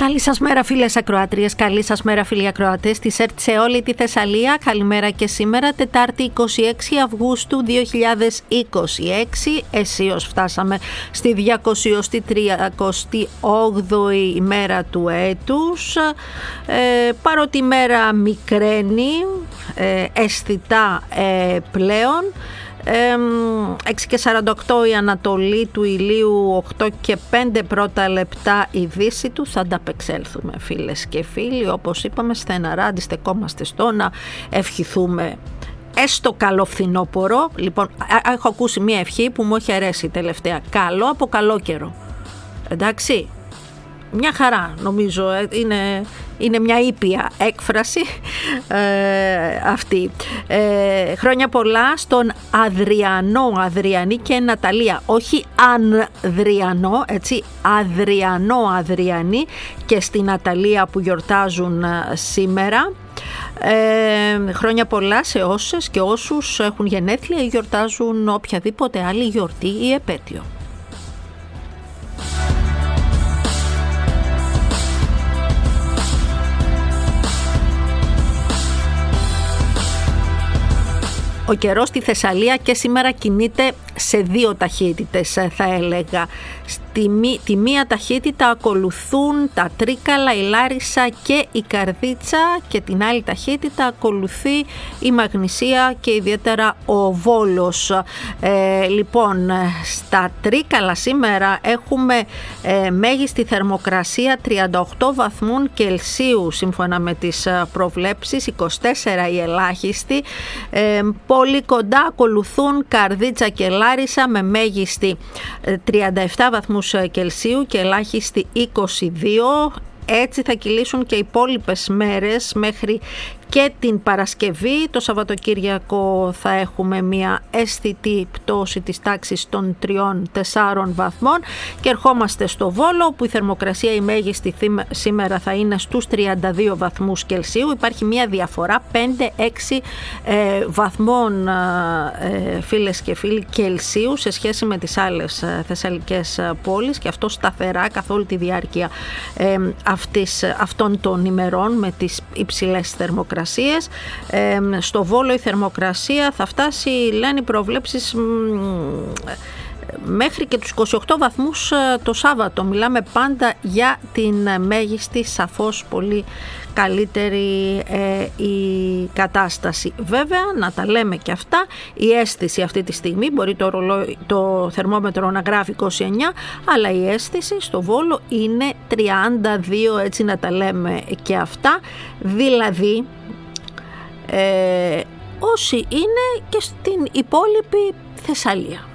Καλή σας μέρα φίλες ακροάτριες, καλή σας μέρα φίλοι ακροατές της ΕΡΤ σε όλη τη Θεσσαλία. Καλημέρα και σήμερα, Τετάρτη 26 Αυγούστου 2026. Αισίως φτάσαμε στη 238η ημέρα του έτους. Παρότι η μέρα μικραίνει αισθητά πλέον, 6:48 η ανατολή του ηλίου, 8:05 πρώτα λεπτά η δύση του. Θα ανταπεξέλθουμε φίλες και φίλοι, όπως είπαμε στεναρά αντιστεκόμαστε στο να ευχηθούμε έστω καλό φθινόπωρο. Λοιπόν, έχω ακούσει μια ευχή που μου έχει αρέσει τελευταία, καλό από καλό καιρό, εντάξει, μια χαρά νομίζω, είναι μια ήπια έκφραση αυτή. Χρόνια πολλά στον Αδριανό, Αδριανή και Ναταλία, όχι Ανδριανό, έτσι, Αδριανό, Αδριανή και στην Ναταλία που γιορτάζουν σήμερα. Χρόνια πολλά σε όσες και όσους έχουν γενέθλια ή γιορτάζουν οποιαδήποτε άλλη γιορτή ή επέτειο. Ο καιρός στη Θεσσαλία και σήμερα κινείται σε δύο ταχύτητες, θα έλεγα. Τη μία ταχύτητα ακολουθούν τα Τρίκαλα, η Λάρισα και η Καρδίτσα και την άλλη ταχύτητα ακολουθεί η Μαγνησία και ιδιαίτερα ο Βόλος. Λοιπόν, στα Τρίκαλα σήμερα έχουμε μέγιστη θερμοκρασία 38 βαθμών Κελσίου σύμφωνα με τις προβλέψεις, 24 η ελάχιστη. Πολύ κοντά ακολουθούν Καρδίτσα και Λάρισα με μέγιστη 37 βαθμούς Κελσίου και ελάχιστη 22. Έτσι θα κυλήσουν και οι υπόλοιπες μέρες μέχρι και την Παρασκευή. Το Σαββατοκύριακο θα έχουμε μια αισθητή πτώση της τάξης των 3-4 βαθμών και ερχόμαστε στο Βόλο, που η θερμοκρασία η μέγιστη σήμερα θα είναι στους 32 βαθμούς Κελσίου. Υπάρχει μια διαφορά 5-6 βαθμών φίλες και φίλοι Κελσίου σε σχέση με τις άλλες θεσσαλικές πόλεις, και αυτό σταθερά καθ' όλη τη διάρκεια αυτών των ημερών με τις υψηλές θερμοκρασίες. Στο Βόλο η θερμοκρασία θα φτάσει, λένε οι προβλέψεις, μέχρι και τους 28 βαθμούς το Σάββατο. Μιλάμε πάντα για την μέγιστη, σαφώς πολύ καλύτερη η κατάσταση. Βέβαια, να τα λέμε και αυτά, η αίσθηση αυτή τη στιγμή μπορεί το θερμόμετρο να γράφει 29, αλλά η αίσθηση στο Βόλο είναι 32, έτσι να τα λέμε και αυτά. Δηλαδή, όσοι είναι και στην υπόλοιπη Θεσσαλία.